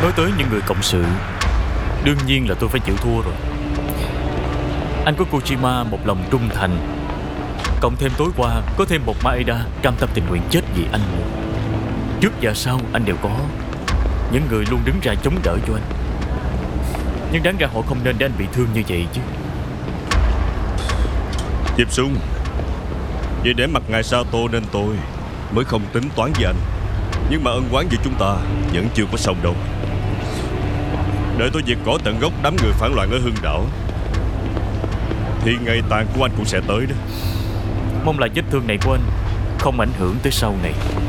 Nói tới những người cộng sự, đương nhiên là tôi phải chịu thua rồi. Anh có Kojima một lòng trung thành, cộng thêm tối qua có thêm một Maeda cam tâm tình nguyện chết vì anh. Trước và sau anh đều có những người luôn đứng ra chống đỡ cho anh. Nhưng đáng ra họ không nên để anh bị thương như vậy chứ. Diệp Xung, vì để mặt ngài Sato nên tôi mới không tính toán với anh. Nhưng mà ân oán giữa chúng ta vẫn chưa có xong đâu. Đợi tôi diệt cỏ tận gốc đám người phản loạn ở Hương Đảo thì ngày tàn của anh cũng sẽ tới đó. Mong là vết thương này của anh không ảnh hưởng tới sau này.